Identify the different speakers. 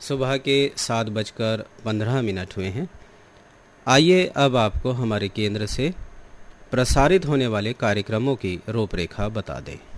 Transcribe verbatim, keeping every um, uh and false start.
Speaker 1: सुबह के सात बजकर पंद्रह मिनट हुए हैं। आइए अब आपको हमारे केंद्र से प्रसारित होने वाले कार्यक्रमों की रूपरेखा बता दें।